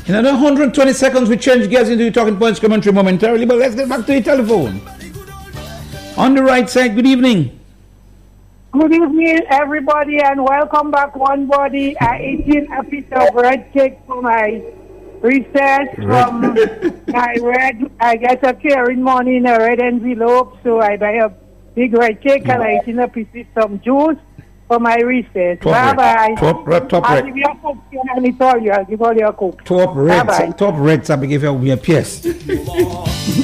In another 120 seconds, we change gears into the talking points commentary momentarily, but let's get back to the telephone. On the right side, good evening. Good evening, everybody, and welcome back, one body. I ate a piece of red cake for my recess from my red. I get a caring money in a red envelope, so I buy a big red cake and I eat a piece of some juice for my recess. Bye-bye. I'll give you a coke and it's all you. I'll give all you a coke. Top red, I'll give you a PS.